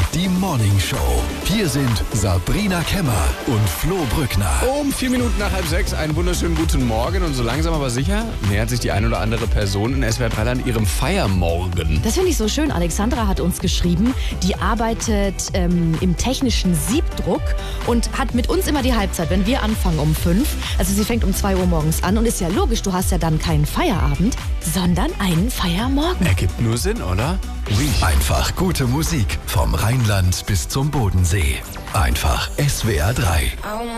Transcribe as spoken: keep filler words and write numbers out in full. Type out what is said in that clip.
die Morning Show. Hier sind Sabrina Kemmer und Flo Brückner. Um vier Minuten nach halb sechs, einen wunderschönen guten Morgen. Und so langsam aber sicher nähert sich die ein oder andere Person in S W R drei Land ihrem Feiermorgen. Das finde ich so schön. Alexandra hat uns geschrieben, die arbeitet ähm, im technischen Siebdruck und hat mit uns immer die Halbzeit, wenn wir anfangen um fünf. Also sie fängt um zwei Uhr morgens an und ist ja logisch, du hast ja dann keinen Feierabend, sondern einen Feiermorgen. Ergibt nur Sinn, oder? Oui. Einfach gute Musik vom Rheinland bis zum Bodensee. Einfach S W R drei.